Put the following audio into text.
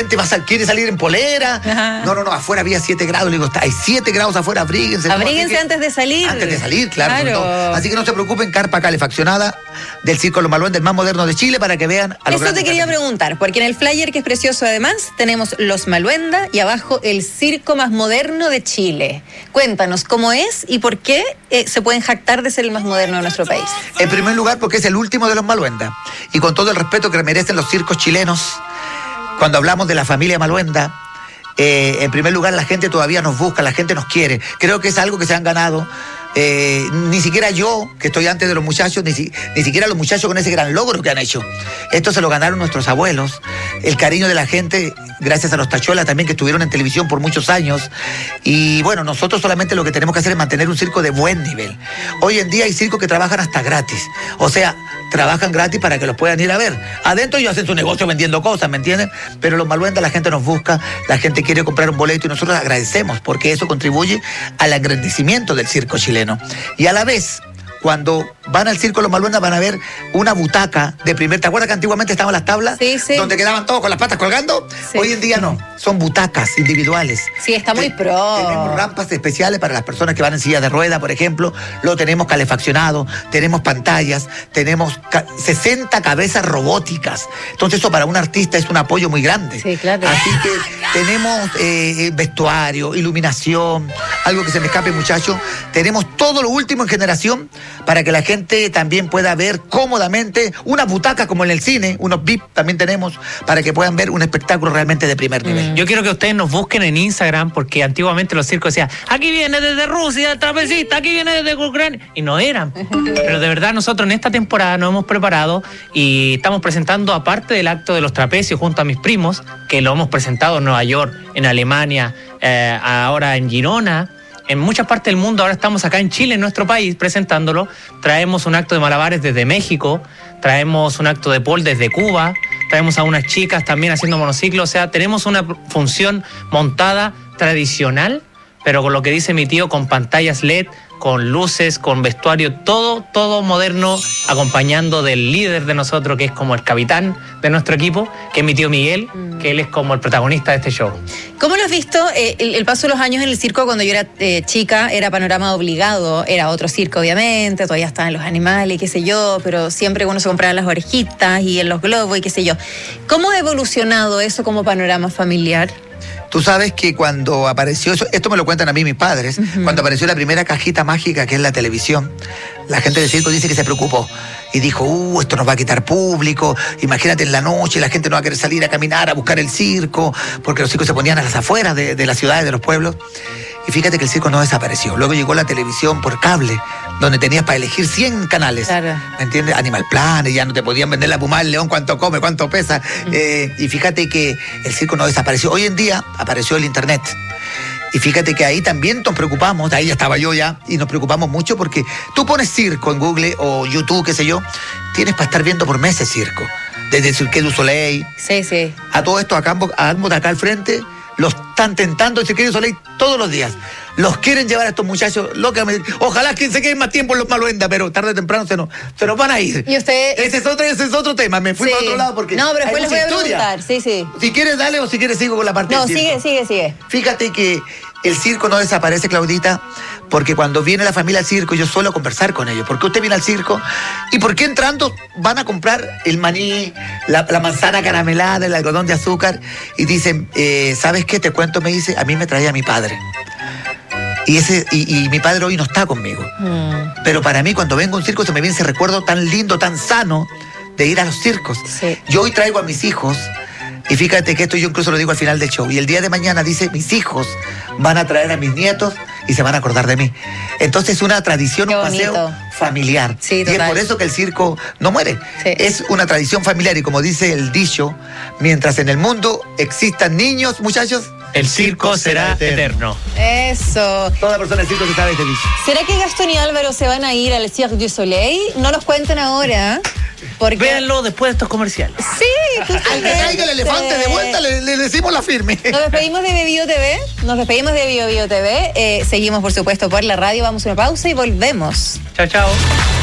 gente quiere salir en polera. Ajá. No, afuera había 7 grados. Le digo, hay 7 grados afuera, abríguense. Abríguense antes de salir. Antes de salir, claro. Claro. Así que no se preocupen, carpa calefaccionada del Circo Los Maluendas, el más moderno de Chile, para que vean a los Eso te quería preguntar, porque en el flyer, que es precioso además, tenemos Los Maluendas y abajo el circo más moderno de Chile. Cuéntanos cómo es y por qué se pueden jactar de ser el más moderno de nuestro país. En primer lugar, porque es el último de los Maluendas. Y con todo el respeto que merecen los circos chilenos, cuando hablamos de la familia Maluenda, en primer lugar la gente todavía nos busca, la gente nos quiere. Creo que es algo que se han ganado. Ni siquiera yo, que estoy antes de los muchachos, ni siquiera los muchachos con ese gran logro que han hecho. Esto se lo ganaron nuestros abuelos. El cariño de la gente, gracias a los Tachuelas también, que estuvieron en televisión por muchos años. Y bueno, nosotros solamente lo que tenemos que hacer es mantener un circo de buen nivel. Hoy en día hay circos que trabajan hasta gratis. O sea, trabajan gratis para que los puedan ir a ver. Adentro ellos hacen su negocio vendiendo cosas, ¿me entienden? Pero los Maluendas, la gente nos busca, la gente quiere comprar un boleto y nosotros agradecemos porque eso contribuye al engrandecimiento del circo chileno. Y a la vez, cuando van al circo Los Maluendas van a ver una butaca de primer... ¿Te acuerdas que antiguamente estaban las tablas? Sí, sí. Donde quedaban todos con las patas colgando. Sí. Hoy en día no, son butacas individuales. Sí, está muy pro. Tenemos rampas especiales para las personas que van en silla de rueda, por ejemplo. Lo tenemos calefaccionado, tenemos pantallas, tenemos 60 cabezas robóticas. Entonces eso para un artista es un apoyo muy grande. Sí, claro. Así que tenemos vestuario, iluminación, algo que se me escape, muchachos. Tenemos todo lo último en generación para que la gente también pueda ver cómodamente una butaca como en el cine, unos VIP también tenemos, para que puedan ver un espectáculo realmente de primer nivel. Yo quiero que ustedes nos busquen en Instagram, porque antiguamente los circos decían, aquí viene desde Rusia el trapecista, aquí viene desde Ucrania, y no eran. Pero de verdad nosotros en esta temporada nos hemos preparado y estamos presentando, aparte del acto de los trapecios junto a mis primos, que lo hemos presentado en Nueva York, en Alemania, ahora en Girona, en muchas partes del mundo. Ahora estamos acá en Chile, en nuestro país, presentándolo. Traemos un acto de malabares desde México, traemos un acto de pole desde Cuba, traemos a unas chicas también haciendo monociclo. O sea, tenemos una función montada tradicional, pero con lo que dice mi tío, con pantallas LED, con luces, con vestuario, todo moderno, acompañando del líder de nosotros, que es como el capitán de nuestro equipo, que es mi tío Miguel, que él es como el protagonista de este show. ¿Cómo lo has visto? El paso de los años en el circo, cuando yo era chica, era panorama obligado, era otro circo obviamente, todavía estaban los animales y qué sé yo, pero siempre uno se compraba las orejitas y en los globos y qué sé yo. ¿Cómo ha evolucionado eso como panorama familiar? Tú sabes que cuando apareció eso, esto me lo cuentan a mí mis padres, cuando apareció la primera cajita mágica que es la televisión, la gente del circo dice que se preocupó y dijo, esto nos va a quitar público, imagínate en la noche la gente no va a querer salir a caminar, a buscar el circo, porque los circos se ponían a las afueras de las ciudades, de los pueblos. Y fíjate que el circo no desapareció. Luego llegó la televisión por cable, donde tenías para elegir 100 canales. Claro. ¿Me entiendes? Animal Planet, ya no te podían vender la puma, el león, cuánto come, cuánto pesa. Y fíjate que el circo no desapareció. Hoy en día apareció el internet. Y fíjate que ahí también nos preocupamos, ahí ya estaba yo ya, y nos preocupamos mucho porque tú pones circo en Google o YouTube, qué sé yo, tienes para estar viendo por meses circo. Desde el Cirque du Soleil. Sí, sí. A todo esto acá al frente, los están tentando el Cirque du Soleil todos los días. Los quieren llevar a estos muchachos locamente. Ojalá que se queden más tiempo en Los Maluendas, pero tarde o temprano se nos van a ir. Y usted... Ese es otro tema. Me fui para otro lado porque... No, pero después les voy a historia. preguntar. Sí, sí. Si quieres, dale, o si quieres, sigo con la parte No, del circo. sigue. Fíjate que el circo no desaparece, Claudita, porque cuando viene la familia al circo, yo suelo conversar con ellos. ¿Por qué usted viene al circo? ¿Y por qué entrando van a comprar el maní, la manzana caramelada, el algodón de azúcar? Y dicen, ¿sabes qué? Te cuento, me dice, a mí me traía mi padre. Y mi padre hoy no está conmigo. Pero para mí, cuando vengo a un circo, se me viene ese recuerdo tan lindo, tan sano de ir a los circos. Sí. Yo hoy traigo a mis hijos, y fíjate que esto yo incluso lo digo al final del show, y el día de mañana dice, mis hijos van a traer a mis nietos y se van a acordar de mí. Entonces es una tradición, un paseo familiar. Sí, y es por eso que el circo no muere. Sí. Es una tradición familiar, y como dice el dicho, mientras en el mundo existan niños, muchachos, el circo será eterno. Eso. Toda persona del circo se sabe este dicho. ¿Será que Gastón y Álvaro se van a ir al Cirque du Soleil? No nos cuenten ahora. Porque... Véanlo después de estos comerciales. Sí, justamente. Al que caiga el elefante de vuelta le decimos la firme. Nos despedimos de Bio TV. Seguimos, por supuesto, por la radio. Vamos a una pausa y volvemos. Chao, chao.